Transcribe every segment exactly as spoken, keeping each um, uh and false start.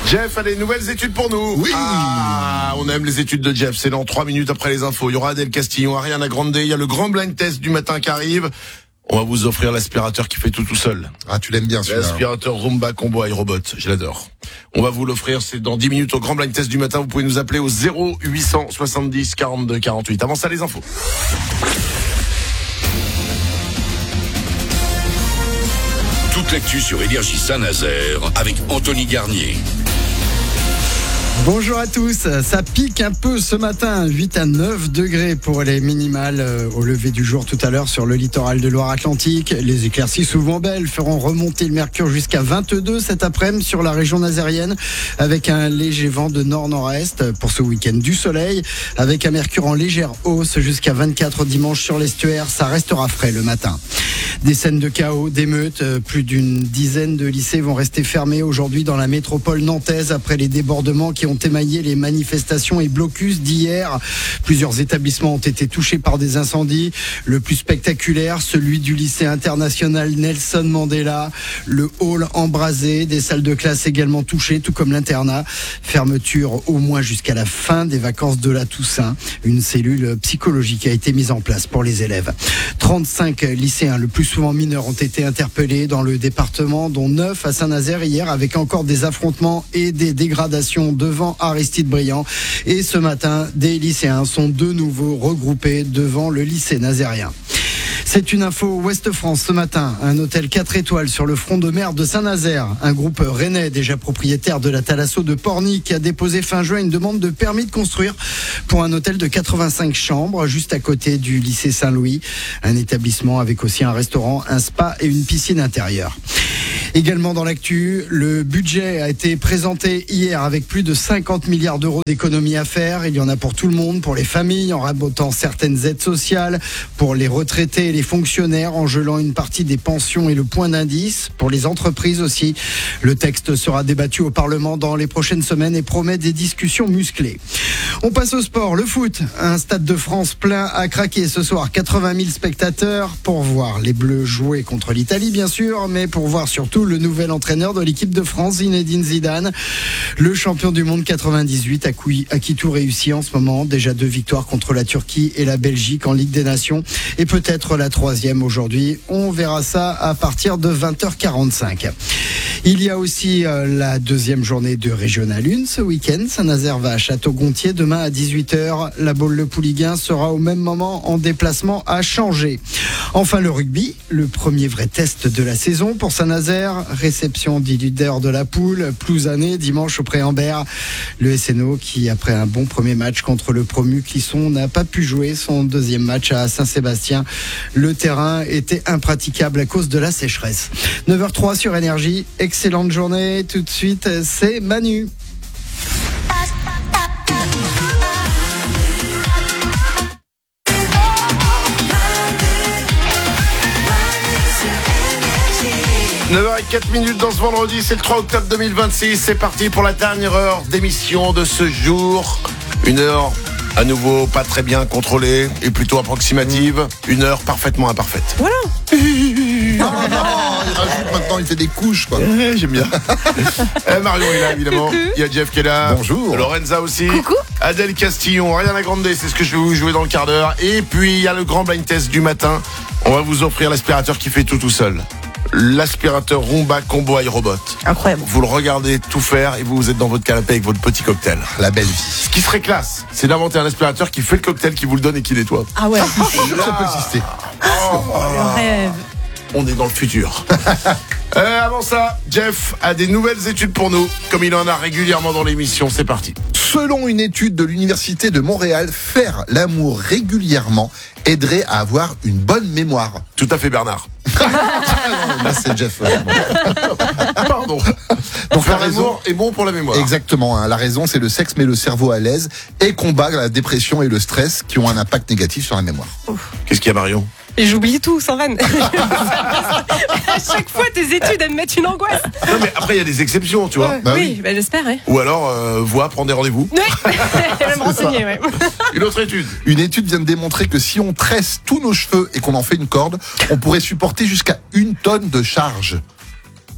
Jeff a des nouvelles études pour nous. Oui. Ah, on aime les études de Jeff. C'est dans trois minutes après les infos. Il y aura Adèle Castillon, Ariana Grande. Il y a le grand blind test du matin qui arrive. On va vous offrir l'aspirateur qui fait tout tout seul. Ah, tu l'aimes bien celui-là. L'aspirateur Roomba Combo iRobot. Je l'adore. On va vous l'offrir. C'est dans dix minutes au grand blind test du matin. Vous pouvez nous appeler au zéro huit cent soixante-dix quarante-deux quarante-huit. Avant ça, les infos. Toute l'actu sur Énergie Saint-Nazaire avec Anthony Garnier. Bonjour à tous, ça pique un peu ce matin, huit à neuf degrés pour les minimales au lever du jour tout à l'heure sur le littoral de Loire-Atlantique. Les éclaircies souvent belles feront remonter le mercure jusqu'à vingt-deux cet après-midi sur la région nazérienne avec un léger vent de nord-nord-est pour ce week-end du soleil avec un mercure en légère hausse jusqu'à vingt-quatre dimanche sur l'estuaire. Ça restera frais le matin. Des scènes de chaos, d'émeutes, plus d'une dizaine de lycées vont rester fermés aujourd'hui dans la métropole nantaise après les débordements qui ont émaillé les manifestations et blocus d'hier. Plusieurs établissements ont été touchés par des incendies. Le plus spectaculaire, celui du lycée international Nelson Mandela. Le hall embrasé, des salles de classe également touchées, tout comme l'internat. Fermeture au moins jusqu'à la fin des vacances de la Toussaint. Une cellule psychologique a été mise en place pour les élèves. trente-cinq lycéens, le plus souvent mineurs, ont été interpellés dans le département, dont neuf à Saint-Nazaire hier, avec encore des affrontements et des dégradations devant Aristide Briand. Et ce matin, des lycéens sont de nouveau regroupés devant le lycée nazérien. C'est une info Ouest France ce matin. Un hôtel quatre étoiles sur le front de mer de Saint-Nazaire. Un groupe rennais déjà propriétaire de la Thalasso de Pornic a déposé fin juin une demande de permis de construire pour un hôtel de quatre-vingt-cinq chambres juste à côté du lycée Saint-Louis. Un établissement avec aussi un restaurant, un spa et une piscine intérieure. Également dans l'actu, le budget a été présenté hier avec plus de cinquante milliards d'euros d'économies à faire. Il y en a pour tout le monde, pour les familles, en rabotant certaines aides sociales, pour les retraités et les fonctionnaires, en gelant une partie des pensions et le point d'indice, pour les entreprises aussi. Le texte sera débattu au Parlement dans les prochaines semaines et promet des discussions musclées. On passe au sport, le foot. Un stade de France plein à craquer ce soir. quatre-vingt mille spectateurs pour voir les Bleus jouer contre l'Italie, bien sûr, mais pour voir surtout le nouvel entraîneur de l'équipe de France, Zinedine Zidane. Le champion du monde quatre-vingt-dix-huit à qui, à qui tout réussit en ce moment. Déjà deux victoires contre la Turquie et la Belgique en Ligue des Nations. Et peut-être la troisième aujourd'hui. On verra ça à partir de vingt heures quarante-cinq. Il y a aussi euh, la deuxième journée de Régional un ce week-end. Saint-Nazaire va à Château-Gontier demain à dix-huit heures. La Baule Le Pouliguen sera au même moment en déplacement à Changé. Enfin le rugby, le premier vrai test de la saison pour Saint-Nazaire. Réception du leader de la poule, Plouzané, dimanche au Préambert. Le S N O qui, après un bon premier match contre le promu Clisson, n'a pas pu jouer son deuxième match à Saint-Sébastien. Le terrain était impraticable à cause de la sécheresse. neuf heures trois sur Énergie. Excellente journée. Tout de suite, c'est Manu. neuf heures quatre minutes dans ce vendredi, c'est le trois octobre deux mille vingt-six. C'est parti pour la dernière heure d'émission de ce jour. Une heure à nouveau pas très bien contrôlée et plutôt approximative. Une heure parfaitement imparfaite. Voilà. Non, non, il rajoute maintenant, il fait des couches, quoi. Eh, j'aime bien. eh, Marion est là, évidemment. Il y a Jeff qui est là. Bonjour. Lorenza aussi. Coucou. Adèle Castillon, Ariana Grande, c'est ce que je vais vous jouer dans le quart d'heure. Et puis, il y a le grand blind test du matin. On va vous offrir l'aspirateur qui fait tout tout seul. L'aspirateur Roomba Combo iRobot. Incroyable. Vous le regardez tout faire et vous, vous êtes dans votre canapé avec votre petit cocktail. La belle vie. Ce qui serait classe, c'est d'inventer un aspirateur qui fait le cocktail, qui vous le donne et qui nettoie. Ah ouais. Ça peut exister. Oh, Le rêve. on est dans le futur. euh, avant ça, Jeff a des nouvelles études pour nous, comme il en a régulièrement dans l'émission. C'est parti. Selon une étude de l'Université de Montréal, faire l'amour régulièrement aiderait à avoir une bonne mémoire. Tout à fait, Bernard. Là, c'est Jeff. Ouais. Pardon. Donc Faire la raison l'amour est bon pour la mémoire. Exactement. Hein, la raison, c'est le sexe met le cerveau à l'aise et combat la dépression et le stress qui ont un impact négatif sur la mémoire. Qu'est-ce qu'il y a, Marion? Et j'oublie tout, sans vanne. À chaque fois, tes études, elles me mettent une angoisse. Non, mais après, il y a des exceptions, tu vois. Ouais, Bah oui, oui. bah, j'espère, ouais. Ou alors, euh, voix, prendre des rendez-vous. Ouais. Elle va me renseigner, ouais. Une autre étude. Une étude vient de démontrer que si on tresse tous nos cheveux et qu'on en fait une corde, on pourrait supporter jusqu'à une tonne de charge.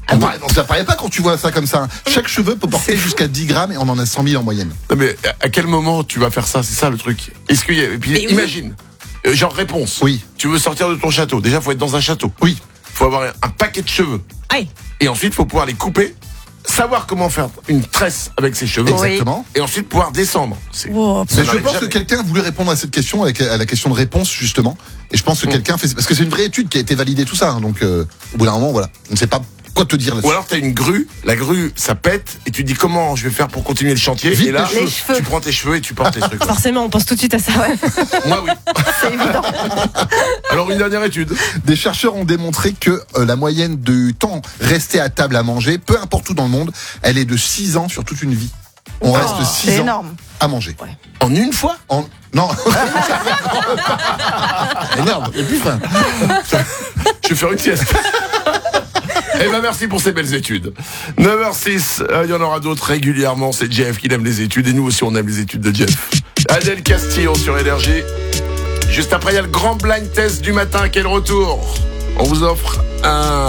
Ça paraît- non, ça paraît pas quand tu vois ça comme ça. hein. Chaque cheveu peut porter jusqu'à dix grammes et on en a cent mille en moyenne. Non, mais à quel moment tu vas faire ça? C'est ça le truc. Est-ce qu'il y a... Et puis Mais oui. imagine, euh, genre réponse. Oui. Tu veux sortir de ton château. Déjà, faut être dans un château. Oui. Faut avoir un paquet de cheveux. Aïe. Et ensuite, faut pouvoir les couper, savoir comment faire une tresse avec ses cheveux. Oui. Exactement. Et ensuite pouvoir descendre. C'est... Wow. Ça Mais je n'arrive pense jamais. que quelqu'un voulait répondre à cette question, avec- à la question de réponse justement. Et je pense que Mm. quelqu'un fait, parce que c'est une vraie étude qui a été validée tout ça. hein. donc euh, au bout d'un moment, voilà, on ne sait pas quoi te dire là-dessus. Ou alors t'as une grue, la grue ça pète et tu te dis comment je vais faire pour continuer le chantier. Vite et là les cheveux. Les cheveux. tu prends tes cheveux et tu portes tes trucs. Forcément, on pense tout de suite à ça. Ouais. Moi oui. C'est évident. Alors une dernière étude. Des chercheurs ont démontré que euh, la moyenne du temps resté à table à manger, peu importe où dans le monde, elle est de six ans sur toute une vie. On reste C'est six ans énorme. à manger. En une fois. En... Non. Énorme. Et plus fin. Je vais faire une sieste. Eh ben merci pour ces belles études. neuf heures six, il euh, y en aura d'autres régulièrement. C'est Jeff qui aime les études et nous aussi on aime les études de Jeff. Adèle Castillo sur Énergie. Juste après il y a le grand blind test du matin. Quel retour. On vous offre un